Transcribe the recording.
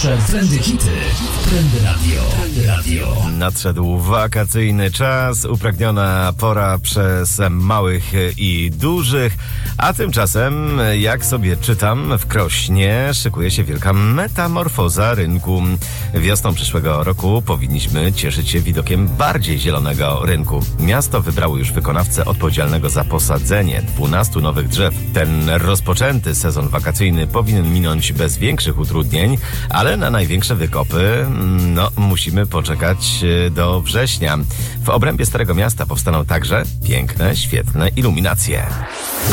Najnowsze trendy hity. Trendy Radio. Nadszedł wakacyjny czas, upragniona pora przez małych i dużych, a tymczasem, jak sobie czytam, w Krośnie szykuje się wielka metamorfoza rynku. Wiosną przyszłego roku powinniśmy cieszyć się widokiem bardziej zielonego rynku. Miasto wybrało już wykonawcę odpowiedzialnego za posadzenie 12 nowych drzew. Ten rozpoczęty sezon wakacyjny powinien minąć bez większych utrudnień, ale na największe wykopy musimy poczekać do września. W obrębie Starego Miasta powstaną także piękne, świetne iluminacje.